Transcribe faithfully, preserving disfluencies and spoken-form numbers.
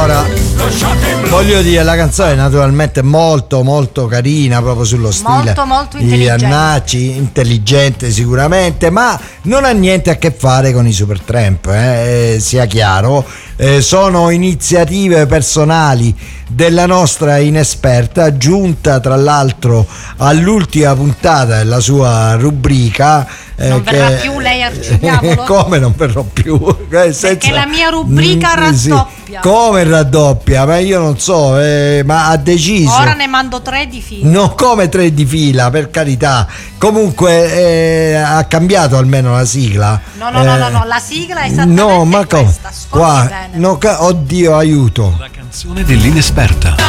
Allora, voglio dire, la canzone è naturalmente molto molto carina, proprio sullo stile molto molto di intelligente. Iannacci, intelligente sicuramente, ma non ha niente a che fare con i Supertramp, eh, sia chiaro. Eh, sono iniziative personali della nostra inesperta, giunta tra l'altro all'ultima puntata della sua rubrica. Eh, non che, verrà più lei Arcidiavolo? Come non verrò più? Senza, perché la mia rubrica mm, raddoppia. Sì. Come raddoppia? Ma io non so, eh, ma ha deciso. Ora ne mando tre di fila. No, come tre di fila, per carità. Comunque eh, ha cambiato almeno la sigla. No, no, eh, no, no, no, la sigla è esattamente no, ma questa. Qua, no, oddio, aiuto. La canzone dell'inesperta.